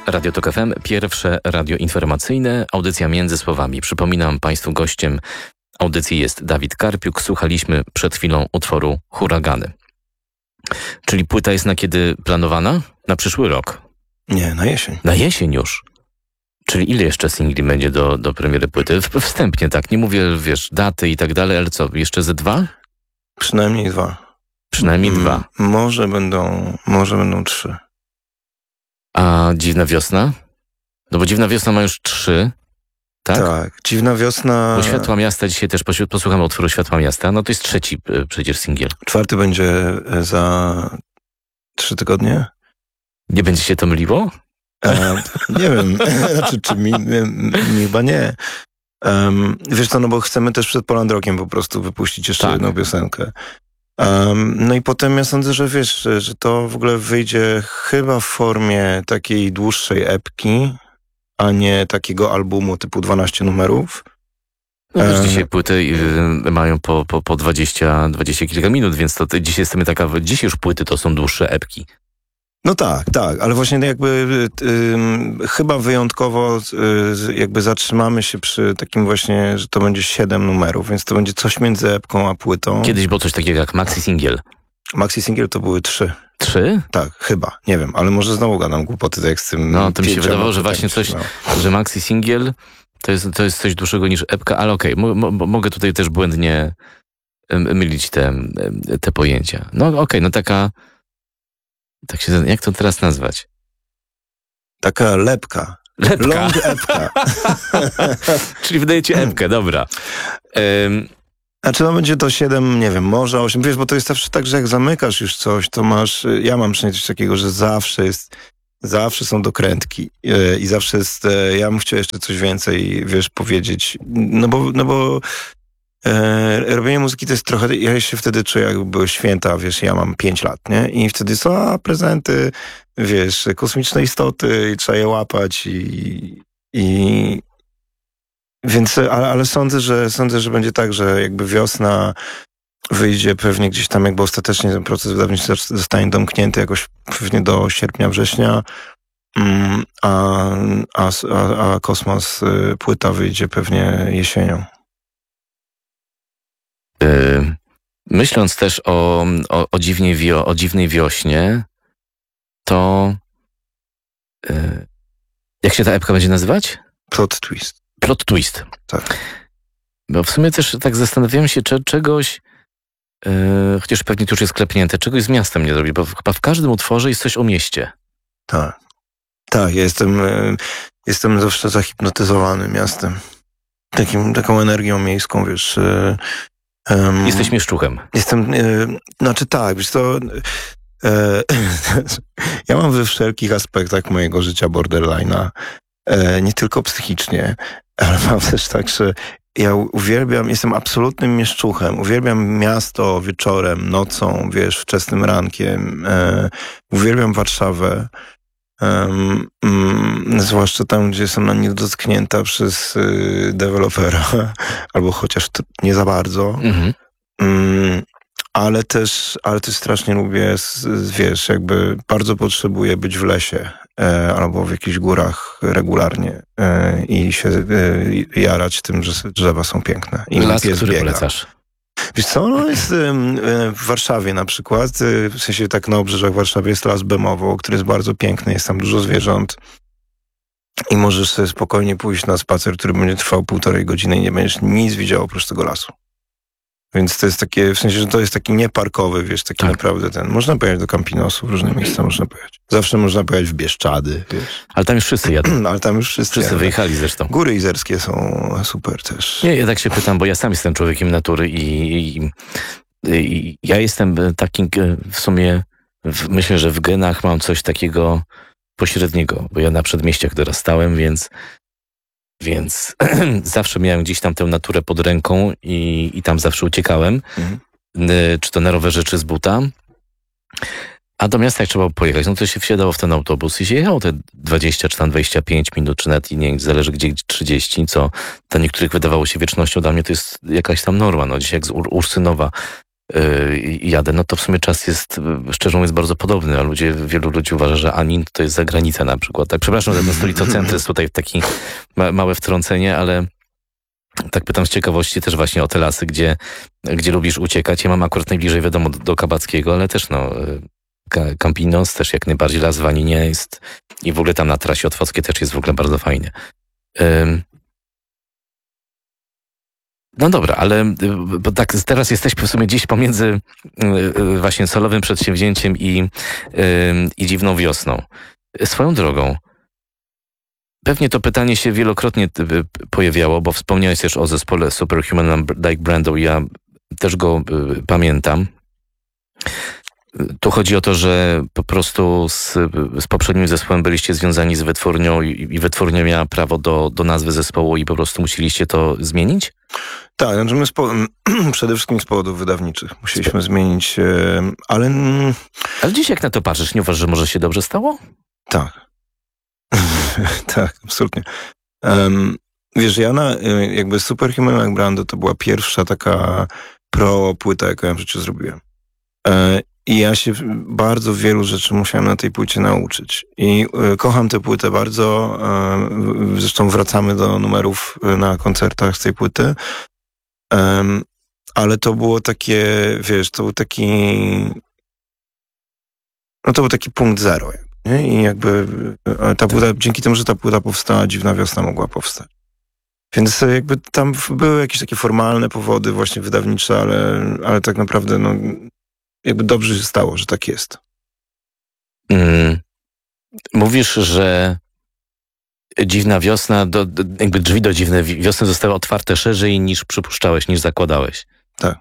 Radio Tok FM, pierwsze radio informacyjne, audycja Między Słowami. Przypominam Państwu, gościem audycji jest Dawid Karpiuk. Słuchaliśmy przed chwilą utworu Huragany. Czyli płyta jest na kiedy planowana? Na przyszły rok? Nie, na jesień. Na jesień już? Czyli ile jeszcze singli będzie do premiery płyty? Wstępnie tak, nie mówię, wiesz, daty i tak dalej, ale co, jeszcze ze 2? Przynajmniej 2. Przynajmniej 2. Może będą 3. A Dziwna Wiosna? No bo Dziwna Wiosna ma już 3, tak? Tak, Dziwna Wiosna... Bo Światła Miasta dzisiaj też posłuchamy utworu Światła Miasta. No to jest 3 przecież singiel. 4 będzie za 3 tygodnie. Nie będzie się to myliło? Nie wiem, znaczy, czy mi chyba nie. Wiesz co, no bo chcemy też przed Poland Rockiem po prostu wypuścić jeszcze jedną piosenkę. No i potem ja sądzę, że wiesz, że to w ogóle wyjdzie chyba w formie takiej dłuższej epki, a nie takiego albumu typu 12 numerów. No wiesz, dzisiaj płyty mają po 20 kilka minut, więc to dzisiaj jest dzisiaj już płyty to są dłuższe epki. No tak, ale właśnie jakby chyba wyjątkowo jakby zatrzymamy się przy takim właśnie, że to będzie 7 numerów, więc to będzie coś między epką a płytą. Kiedyś było coś takiego jak maxi singiel. Maxi singiel to były 3. 3? Tak, chyba, nie wiem, ale może znowu gadam głupoty, tak jak z tym... No, to mi się wydawało, że właśnie coś, że maxi singiel to jest coś dłuższego niż epka, ale okej, mogę tutaj też błędnie mylić te pojęcia. No okej, no taka... Tak się, jak to teraz nazwać? Taka lepka. Long epka. Czyli wydaje ci epkę, dobra. Znaczy no będzie to 7, nie wiem, może 8. Wiesz, bo to jest zawsze tak, że jak zamykasz już coś, to masz... Ja mam przynajmniej coś takiego, że zawsze są dokrętki i zawsze jest... Ja bym chciał jeszcze coś więcej, wiesz, powiedzieć. No bo robienie muzyki to jest trochę... Ja się wtedy czuję, jakby były święta, wiesz, ja mam 5 lat, nie? I wtedy są prezenty, wiesz, kosmiczne istoty i trzeba je łapać Więc, ale sądzę, że będzie tak, że jakby wiosna wyjdzie pewnie gdzieś tam, jakby ostatecznie ten proces wydawniczy zostanie domknięty jakoś pewnie do sierpnia, września, a Kosmos płyta wyjdzie pewnie jesienią. Myśląc też o dziwnej wiośnie, to jak się ta epka będzie nazywać? Plot Twist. Plot Twist. Tak. Bo w sumie też tak zastanawiałem się, czy chociaż pewnie to już jest klepnięte, czegoś z miastem nie zrobi, bo chyba w każdym utworze jest coś o mieście. Tak. Tak, ja jestem zawsze zahipnotyzowany miastem. Taką energią miejską, wiesz... Jesteś mieszczuchem. Znaczy tak, wiesz co... ja mam we wszelkich aspektach mojego życia borderline'a. Nie tylko psychicznie, ale mam też tak, że ja jestem absolutnym mieszczuchem. Uwielbiam miasto wieczorem, nocą, wiesz, wczesnym rankiem. Uwielbiam Warszawę. Zwłaszcza tam, gdzie jestem niedotknięta przez dewelopera, albo chociaż nie za bardzo. Ale też strasznie lubię, wiesz, jakby bardzo potrzebuję być w lesie albo w jakichś górach regularnie i się jarać tym, że drzewa są piękne. I las, który polecasz? Wiesz co, no jest w Warszawie na przykład, w sensie tak na obrzeżach Warszawy jest Las Bemowo, który jest bardzo piękny, jest tam dużo zwierząt i możesz sobie spokojnie pójść na spacer, który będzie trwał 1,5 godziny i nie będziesz nic widział oprócz tego lasu. Więc to jest takie, w sensie, że to jest taki nieparkowy, wiesz, taki naprawdę można pojechać do Campinosu, w różne miejsca można pojechać. Zawsze można pojechać w Bieszczady, wiesz. Ale tam już wszyscy jadą. Ale tam już wszyscy wyjechali zresztą. Góry izerskie są super też. Nie, ja tak się pytam, bo ja sam jestem człowiekiem natury i ja jestem takim w sumie, myślę, że w genach mam coś takiego pośredniego, bo ja na przedmieściach dorastałem, więc zawsze miałem gdzieś tam tę naturę pod ręką i tam zawsze uciekałem. Czy to na rowerze, czy z buta. A do miasta jak trzeba pojechać, no to się wsiadało w ten autobus i się jechało te 20 czy tam 25 minut, czy nawet nie zależy gdzie 30, co dla niektórych wydawało się wiecznością. Dla mnie to jest jakaś tam norma. No dzisiaj jak z Ursynowa jadę, no to w sumie czas jest, szczerze mówiąc, bardzo podobny, a wielu ludzi uważa, że Anin to jest zagranica na przykład. Tak, przepraszam za ten stolicocentryzm, tutaj taki małe wtrącenie, ale tak pytam z ciekawości też właśnie o te lasy, gdzie lubisz uciekać. Ja mam akurat najbliżej, wiadomo, do Kabackiego, ale też Campinos, też jak najbardziej las w Aninie jest i w ogóle tam na trasie Otwockiej też jest w ogóle bardzo fajnie. No dobra, ale bo tak teraz jesteśmy w sumie gdzieś pomiędzy właśnie solowym przedsięwzięciem i dziwną wiosną. Swoją drogą, pewnie to pytanie się wielokrotnie pojawiało, bo wspomniałeś też o zespole Superhuman Like Brando. Ja też go pamiętam. Tu chodzi o to, że po prostu z poprzednim zespołem byliście związani z wytwórnią i wytwórnia miała prawo do nazwy zespołu i po prostu musieliście to zmienić? Tak, znaczy my przede wszystkim z powodów wydawniczych musieliśmy zmienić, ale... Ale dziś jak na to patrzysz, nie uważasz, że może się dobrze stało? Tak. Tak, absolutnie. Wiesz, jakby Superhuman Like Brando to była pierwsza taka płyta, jaką ja w życiu zrobiłem. I ja się bardzo wielu rzeczy musiałem na tej płycie nauczyć. I kocham tę płytę bardzo. Zresztą wracamy do numerów na koncertach z tej płyty. Ale to było takie, wiesz, to był taki punkt zero. Nie? I jakby ta płyta, dzięki temu, że ta płyta powstała, Dziwna Wiosna mogła powstać. Więc jakby tam były jakieś takie formalne powody właśnie wydawnicze, ale tak naprawdę jakby dobrze się stało, że tak jest. Mówisz, że Dziwna Wiosna, jakby drzwi do Dziwnej Wiosny zostały otwarte szerzej niż przypuszczałeś, niż zakładałeś. Tak.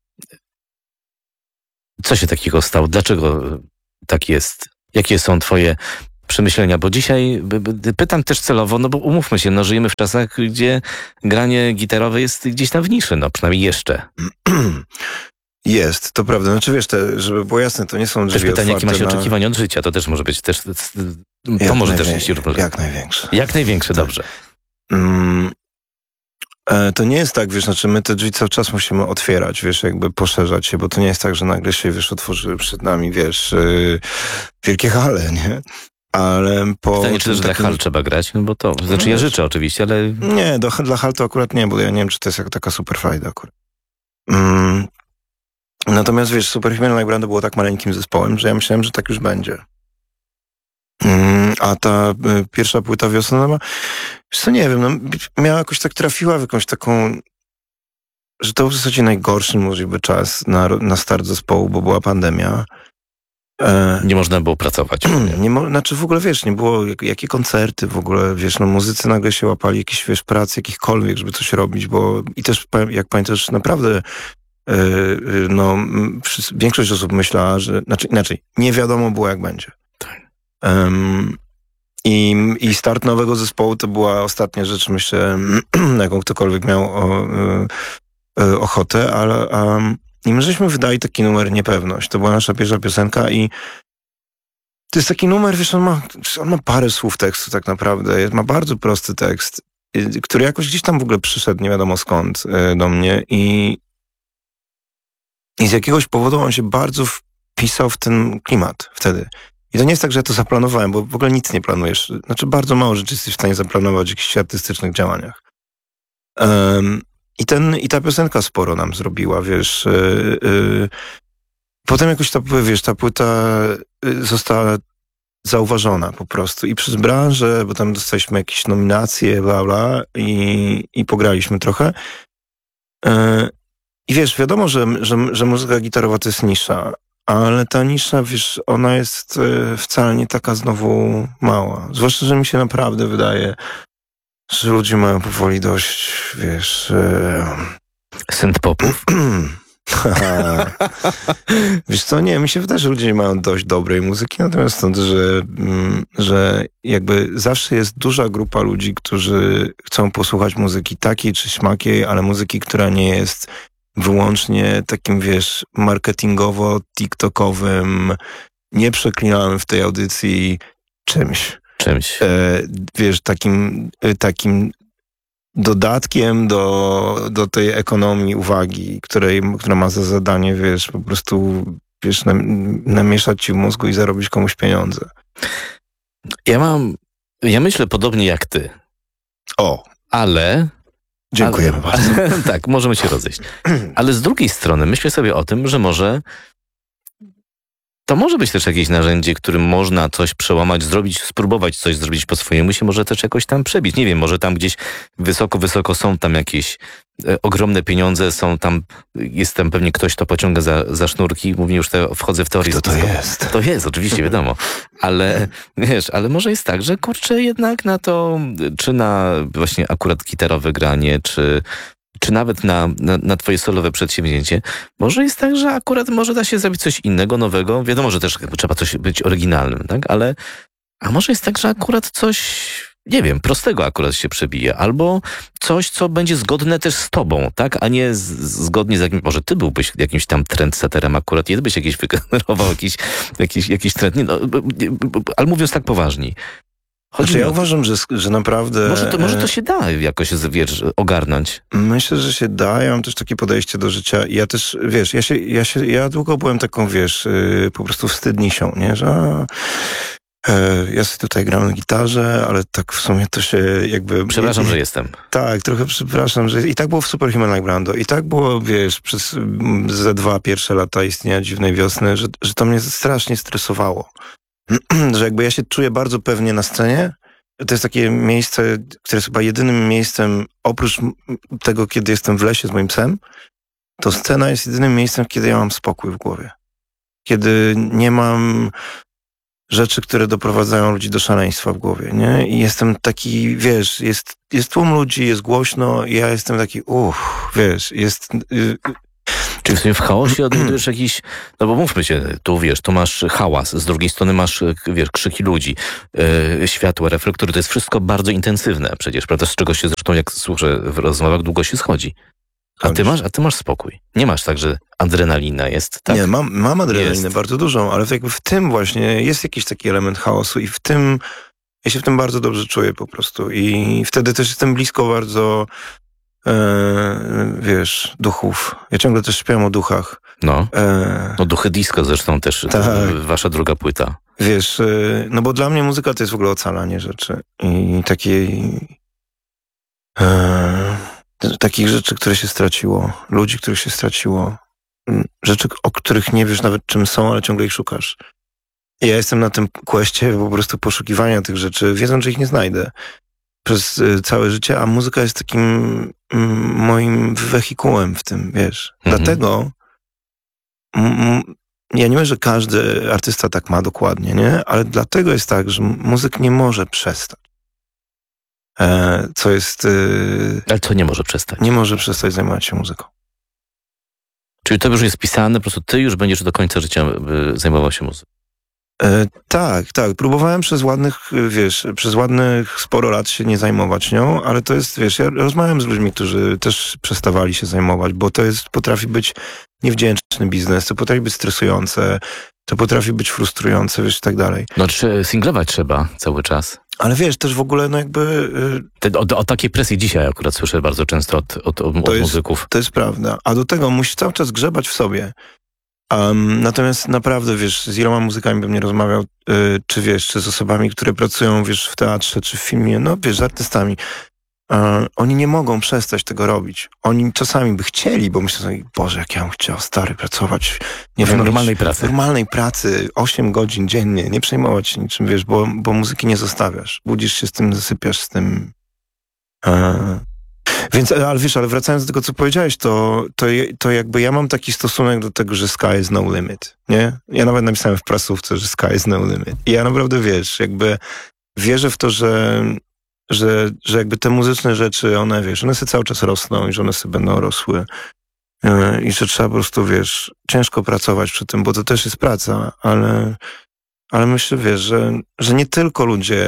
Co się takiego stało? Dlaczego tak jest? Jakie są twoje przemyślenia? Bo dzisiaj pytam też celowo, no bo umówmy się, żyjemy w czasach, gdzie granie gitarowe jest gdzieś tam w niszy, przynajmniej jeszcze. Jest, to prawda. Znaczy wiesz, żeby było jasne, to nie są drzwi otwarte. Też pytanie, jakie ma się oczekiwania od życia, to też może być to może też nieść różne. Jak największe. Jak największe, tak. Dobrze. To nie jest tak, wiesz, znaczy my te drzwi cały czas musimy otwierać, wiesz, jakby poszerzać się, bo to nie jest tak, że nagle się, wiesz, otworzyły przed nami, wiesz, wielkie hale, nie? Ale pytanie, czy też dla hal trzeba grać, no bo to, znaczy ja życzę oczywiście, ale... Nie, dla hal to akurat nie, bo ja nie wiem, czy to jest taka super fajda akurat. Natomiast wiesz, Superhuman Like Brando było tak maleńkim zespołem, że ja myślałem, że tak już będzie. A ta pierwsza płyta wiosenna, co nie wiem, miała jakoś tak trafiła w jakąś taką, że to w zasadzie najgorszy możliwy czas na start zespołu, bo była pandemia. Nie można było pracować. Znaczy w ogóle, wiesz, nie było jakie koncerty w ogóle, wiesz, muzycy nagle się łapali jakieś, wiesz, pracy jakichkolwiek, żeby coś robić, bo i też, jak pamiętasz, naprawdę większość osób myślała, że, inaczej, nie wiadomo było jak będzie. I start nowego zespołu to była ostatnia rzecz, myślę, na jaką ktokolwiek miał ochotę, ale i my żeśmy wydali taki numer Niepewność. To była nasza pierwsza piosenka i to jest taki numer, wiesz, on ma parę słów tekstu tak naprawdę. Ma bardzo prosty tekst, który jakoś gdzieś tam w ogóle przyszedł, nie wiadomo skąd, do mnie i z jakiegoś powodu on się bardzo wpisał w ten klimat wtedy. I to nie jest tak, że ja to zaplanowałem, bo w ogóle nic nie planujesz. Znaczy bardzo mało rzeczy jesteś w stanie zaplanować w jakichś artystycznych działaniach. I ta piosenka sporo nam zrobiła, wiesz. Potem jakoś ta płyta została zauważona po prostu i przez branżę, bo tam dostaliśmy jakieś nominacje, bla, bla i pograliśmy trochę. I wiesz, wiadomo, że muzyka gitarowa to jest nisza, ale ta nisza, wiesz, ona jest wcale nie taka znowu mała. Zwłaszcza, że mi się naprawdę wydaje, że ludzie mają powoli dość, wiesz... synth-popów? Wiesz co, nie, mi się wydaje, że ludzie mają dość dobrej muzyki, natomiast sądzę, że jakby zawsze jest duża grupa ludzi, którzy chcą posłuchać muzyki takiej czy śmakiej, ale muzyki, która nie jest wyłącznie takim, wiesz, marketingowo-tiktokowym, nie przeklinałem w tej audycji czymś. Wiesz, takim dodatkiem do tej ekonomii uwagi, która ma za zadanie, wiesz, po prostu, wiesz, namieszać ci w mózgu i zarobić komuś pieniądze. Ja myślę podobnie jak ty. Ale... Dziękujemy bardzo. Tak, możemy się rozejść. Ale z drugiej strony myślę sobie o tym, że to może być też jakieś narzędzie, którym można coś przełamać, spróbować coś zrobić po swojemu, się może też jakoś tam przebić. Nie wiem, może tam gdzieś wysoko są tam jakieś ogromne pieniądze, jest tam pewnie ktoś, kto pociąga za sznurki. Mówię już, wchodzę w teorię. Kto to jest? To jest, oczywiście, wiadomo. Ale wiesz, może jest tak, że kurczę jednak na to, czy na właśnie akurat gitarowe granie, czy nawet na twoje solowe przedsięwzięcie, może jest tak, że akurat może da się zrobić coś innego, nowego. Wiadomo, że też trzeba coś być oryginalnym, tak? A może jest tak, że akurat coś, nie wiem, prostego akurat się przebije, albo coś, co będzie zgodne też z tobą, tak? A nie zgodnie z jakimś, może ty byłbyś jakimś tam trendsetterem akurat, nie byś wygenerował jakiś trend, ale mówiąc tak poważniej. Ja uważam, że naprawdę... Może to się da jakoś, wiesz, ogarnąć. Myślę, że się da. Ja mam też takie podejście do życia. Ja też, wiesz, ja długo byłem taką, wiesz, po prostu wstydnisią, nie? Że ja sobie tutaj gram na gitarze, ale tak w sumie to się jakby... Przepraszam, że jestem. Tak, trochę przepraszam, że... I tak było w Superhuman Like Brando. I tak było, wiesz, przez ze 2 pierwsze lata istnienia Dziwnej Wiosny, że to mnie strasznie stresowało. Że jakby ja się czuję bardzo pewnie na scenie. To jest takie miejsce, które jest chyba jedynym miejscem, oprócz tego, kiedy jestem w lesie z moim psem, to scena jest jedynym miejscem, kiedy ja mam spokój w głowie. Kiedy nie mam rzeczy, które doprowadzają ludzi do szaleństwa w głowie, nie? I jestem taki, wiesz, jest tłum ludzi, jest głośno i ja jestem taki, wiesz, jest... Czyli w sumie w chaosie odnajdujesz jakiś... No bo mówmy się, tu wiesz, tu masz hałas, z drugiej strony masz, wiesz, krzyki ludzi, światła, reflektory, to jest wszystko bardzo intensywne przecież, prawda? Z czego się zresztą, jak słyszę w rozmowach, długo się schodzi. A ty masz spokój. Nie masz tak, że adrenalina jest, tak? Nie, mam adrenalinę bardzo dużą, ale jakby w tym właśnie jest jakiś taki element chaosu i ja się w tym bardzo dobrze czuję po prostu i wtedy też jestem blisko bardzo... wiesz, duchów. Ja ciągle też śpiewam o duchach. No duchy disco zresztą też, tak. Wasza druga płyta. Wiesz, no bo dla mnie muzyka to jest w ogóle ocalanie rzeczy i takich rzeczy, które się straciło, ludzi, których się straciło, rzeczy, o których nie wiesz nawet czym są, ale ciągle ich szukasz. I ja jestem na tym questie po prostu poszukiwania tych rzeczy, wiedząc, że ich nie znajdę przez całe życie, a muzyka jest takim moim wehikułem w tym, wiesz. Dlatego ja nie mówię, że każdy artysta tak ma dokładnie, nie? Ale dlatego jest tak, że muzyk nie może przestać. Co jest... Ale co nie może przestać? Nie może przestać zajmować się muzyką. Czyli to już jest pisane, po prostu ty już będziesz do końca życia zajmował się muzyką. Tak. Próbowałem przez ładnych sporo lat się nie zajmować nią, ale to jest, wiesz, ja rozmawiam z ludźmi, którzy też przestawali się zajmować, bo potrafi być niewdzięczny biznes, to potrafi być stresujące, to potrafi być frustrujące, wiesz, i tak dalej. No, singlować trzeba cały czas. Ale wiesz, też w ogóle, no jakby... O takiej presji dzisiaj akurat słyszę bardzo często od muzyków. To jest prawda. A do tego musisz cały czas grzebać w sobie. Natomiast naprawdę, wiesz, z iloma muzykami bym nie rozmawiał, czy z osobami, które pracują, wiesz, w teatrze, czy w filmie, no wiesz, z artystami. Oni nie mogą przestać tego robić. Oni czasami by chcieli, bo myślę sobie, Boże, jak ja bym chciał, stary, pracować w normalnej pracy. W normalnej pracy, 8 godzin dziennie, nie przejmować się niczym, wiesz, bo muzyki nie zostawiasz. Budzisz się z tym, zasypiasz z tym. Więc, ale wracając do tego, co powiedziałeś, to jakby ja mam taki stosunek do tego, że sky is no limit, nie? Ja nawet napisałem w prasówce, że sky is no limit. I ja naprawdę, wiesz, jakby wierzę w to, że jakby te muzyczne rzeczy, one sobie cały czas rosną i że one sobie będą rosły. I że trzeba po prostu, wiesz, ciężko pracować przy tym, bo to też jest praca, ale myślę, wiesz, że nie tylko ludzie...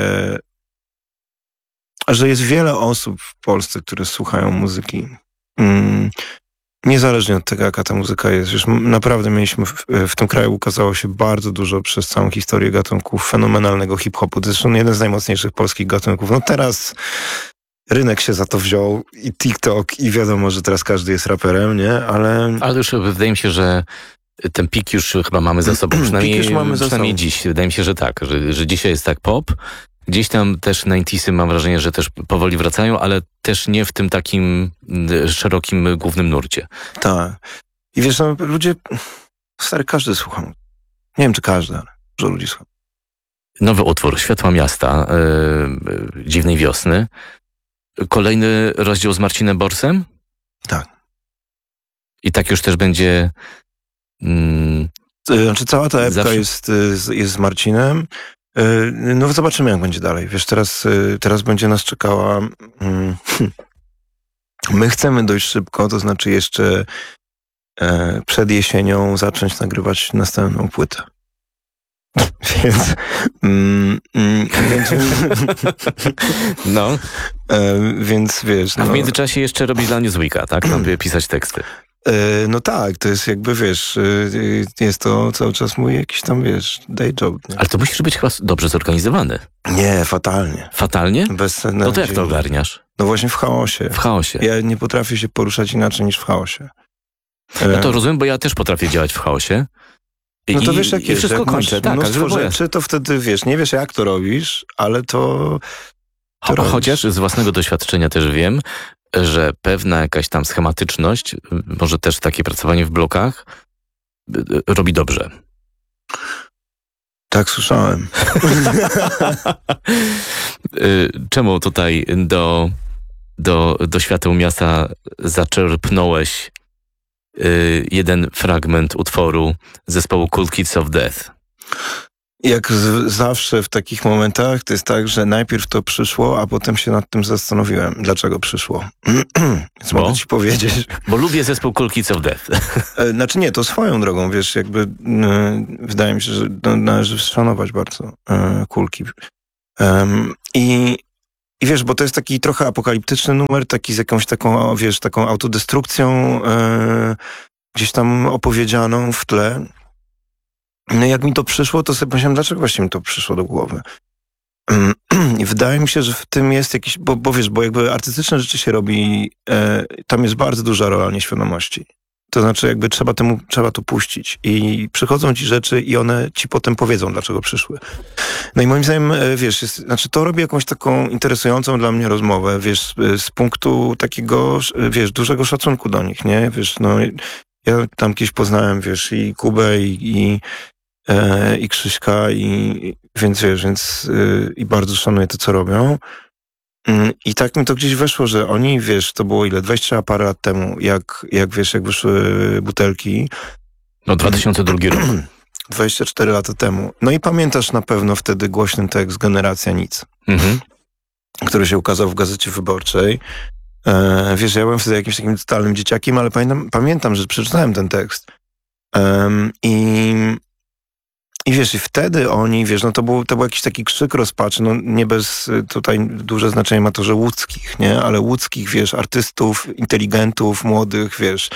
że jest wiele osób w Polsce, które słuchają muzyki. Niezależnie od tego, jaka ta muzyka jest. Wiesz, naprawdę mieliśmy w tym kraju ukazało się bardzo dużo przez całą historię gatunków fenomenalnego hip-hopu. To jest jeden z najmocniejszych polskich gatunków. No teraz rynek się za to wziął i TikTok i wiadomo, że teraz każdy jest raperem, nie? Ale już wydaje mi się, że ten pik już chyba mamy za sobą, przynajmniej dziś. Wydaje mi się, że tak, że dzisiaj jest tak pop. Gdzieś tam też 90'sy mam wrażenie, że też powoli wracają, ale też nie w tym takim szerokim głównym nurcie. Tak. I wiesz, no, ludzie, stary, każdy słucha. Nie wiem, czy każdy, ale dużo ludzi słucha. Nowy utwór Światła Miasta, Dziwnej Wiosny. Kolejny rozdział z Marcinem Borsem? Tak. I tak już też będzie... Znaczy cała ta epka jest z Marcinem. No zobaczymy, jak będzie dalej. Wiesz, teraz będzie nas czekała... My chcemy dość szybko, to znaczy jeszcze przed jesienią zacząć nagrywać następną płytę. Więc... No. Więc wiesz... A w międzyczasie jeszcze robisz dla Newsweeka, tak? Tam pisać teksty. No tak, to jest jakby, wiesz, jest to cały czas mój jakiś tam, wiesz, day job. Nie? Ale to musisz być chyba dobrze zorganizowany. Nie, fatalnie. Fatalnie? Bez no to jak to ogarniasz? No właśnie w chaosie. W chaosie. Ja nie potrafię się poruszać inaczej niż w chaosie. No to rozumiem, bo ja też potrafię działać w chaosie. No to wiesz, jak jest. Wszystko jak kończę, tak. Mnóstwo rzeczy, to wtedy, wiesz, nie wiesz, jak to robisz, ale to chociaż z własnego doświadczenia też wiem, że pewna jakaś tam schematyczność, może też takie pracowanie w blokach, robi dobrze. Tak słyszałem. Czemu tutaj do Świateł Miasta zaczerpnąłeś jeden fragment utworu zespołu Cool Kids of Death? Jak zawsze w takich momentach to jest tak, że najpierw to przyszło, a potem się nad tym zastanowiłem, dlaczego przyszło. Więc mogę ci powiedzieć. Bo lubię zespół Cool Kids of Death. Znaczy nie, to swoją drogą, wiesz, jakby wydaje mi się, że należy szanować bardzo Kulki. I wiesz, bo to jest taki trochę apokaliptyczny numer, taki z jakąś taką, wiesz, taką autodestrukcją gdzieś tam opowiedzianą w tle. No jak mi to przyszło, to sobie pomyślałem, dlaczego właśnie mi to przyszło do głowy. I wydaje mi się, że w tym jest jakiś, bo wiesz, bo jakby artystyczne rzeczy się robi, tam jest bardzo duża rola nieświadomości. To znaczy jakby trzeba to puścić i przychodzą ci rzeczy i one ci potem powiedzą, dlaczego przyszły. No i moim zdaniem, wiesz, znaczy to robi jakąś taką interesującą dla mnie rozmowę, wiesz, z punktu takiego, wiesz, dużego szacunku do nich, nie? Wiesz, no ja tam kiedyś poznałem, wiesz, i Kubę i Krzyśka więc wiesz, i bardzo szanuję to, co robią. I tak mi to gdzieś weszło, że oni, wiesz, to było ile? 20 parę lat temu, jak wiesz, jak wyszły Butelki. No 2002 rok. 24 lata temu. No i pamiętasz na pewno wtedy głośny tekst Generacja Nic, który się ukazał w Gazecie Wyborczej. Wiesz, ja byłem wtedy jakimś takim totalnym dzieciakiem, ale pamiętam, że przeczytałem ten tekst. I wiesz, i wtedy oni, wiesz, no to był jakiś taki krzyk rozpaczy, no nie bez, tutaj duże znaczenie ma to, że łódzkich, nie? Ale łódzkich, wiesz, artystów, inteligentów, młodych, wiesz,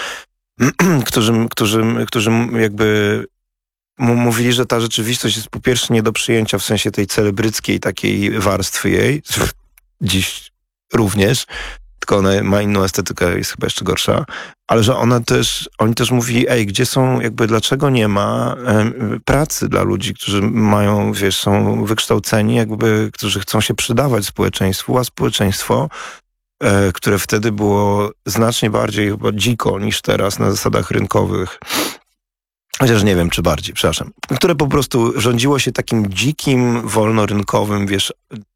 którzy jakby mówili, że ta rzeczywistość jest po pierwsze nie do przyjęcia w sensie tej celebryckiej takiej warstwy jej, dziś również, tylko ona ma inną estetykę, jest chyba jeszcze gorsza, ale że oni też mówili, gdzie są, jakby dlaczego nie ma pracy dla ludzi, którzy mają, wiesz, są wykształceni, jakby, którzy chcą się przydawać społeczeństwu, a społeczeństwo, które wtedy było znacznie bardziej chyba dziko niż teraz na zasadach rynkowych, chociaż nie wiem, czy bardziej, przepraszam, które po prostu rządziło się takim dzikim, wolnorynkowym, wiesz,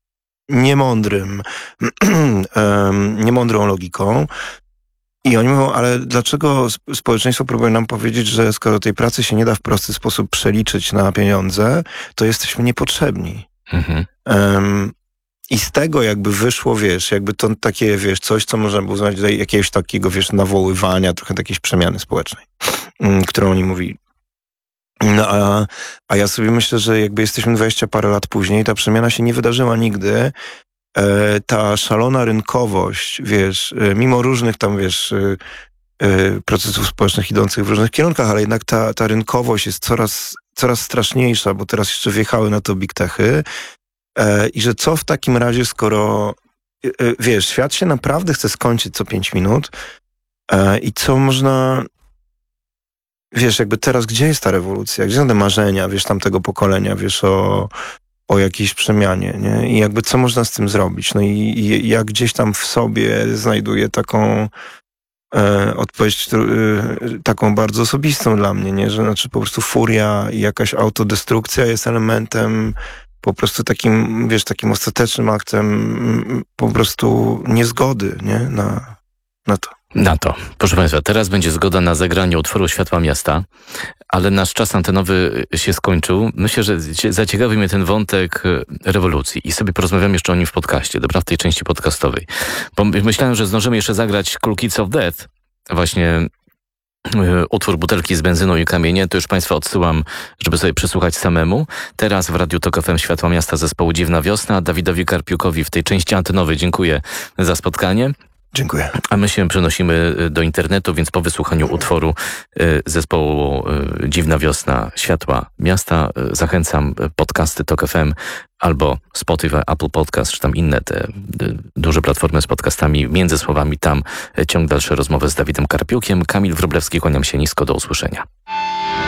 niemądrą logiką. I oni mówią, ale dlaczego społeczeństwo próbuje nam powiedzieć, że skoro tej pracy się nie da w prosty sposób przeliczyć na pieniądze, to jesteśmy niepotrzebni. I z tego jakby wyszło, wiesz, jakby to takie, wiesz, coś, co można było uznać za jakiegoś takiego, wiesz, nawoływania, trochę takiej przemiany społecznej, którą oni mówili. No a ja sobie myślę, że jakby jesteśmy 20 parę lat później, ta przemiana się nie wydarzyła nigdy. Ta szalona rynkowość, wiesz, mimo różnych tam, wiesz, procesów społecznych idących w różnych kierunkach, ale jednak ta rynkowość jest coraz straszniejsza, bo teraz jeszcze wjechały na to big techy. I że co w takim razie, skoro wiesz, świat się naprawdę chce skończyć co 5 minut i co można... Wiesz, jakby teraz, gdzie jest ta rewolucja? Gdzie są te marzenia, wiesz, tamtego pokolenia, wiesz, o jakiejś przemianie, nie? I jakby co można z tym zrobić? No i ja gdzieś tam w sobie znajduję taką odpowiedź, taką bardzo osobistą dla mnie, nie? Że znaczy po prostu furia i jakaś autodestrukcja jest elementem po prostu takim, wiesz, takim ostatecznym aktem po prostu niezgody, nie? Na to. Na to. Proszę Państwa, teraz będzie zgoda na zagranie utworu Światła Miasta, ale nasz czas antenowy się skończył. Myślę, że zaciekawi mnie ten wątek rewolucji i sobie porozmawiam jeszcze o nim w podcaście, dobra, w tej części podcastowej. Bo myślałem, że zdążymy jeszcze zagrać Cool Kids of Death, właśnie utwór Butelki z benzyną i kamienie, to już Państwa odsyłam, żeby sobie przesłuchać samemu. Teraz w Radiu Tok FM Światła Miasta zespołu Dziwna Wiosna. Dawidowi Karpiukowi w tej części antenowej dziękuję za spotkanie. Dziękuję. A my się przenosimy do internetu, więc po wysłuchaniu utworu zespołu Dziwna Wiosna Światła Miasta zachęcam podcasty Tok FM albo Spotify, Apple Podcast, czy tam inne te duże platformy z podcastami. Między słowami tam ciąg dalszy rozmowy z Dawidem Karpiukiem. Kamil Wróblewski, kłaniam się nisko, do usłyszenia.